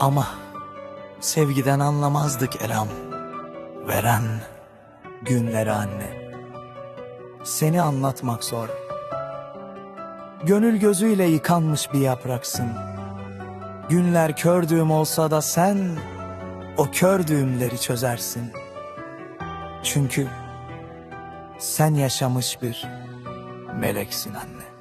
Ama sevgiden anlamazdık elham. Veren günleri anne. Seni anlatmak zor. Gönül gözüyle yıkanmış bir yapraksın. Günler kör düğüm olsa da sen o kör düğümleri çözersin. Çünkü sen yaşamış bir meleksin anne.